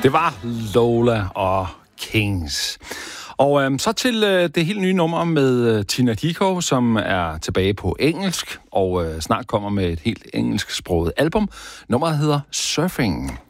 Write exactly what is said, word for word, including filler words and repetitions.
Det var Lola og Kings. Og øhm, så til øh, det helt nye nummer med øh, Tina Dickow, som er tilbage på engelsk, og øh, snart kommer med et helt engelsksproget album. Nummeret hedder Surfing.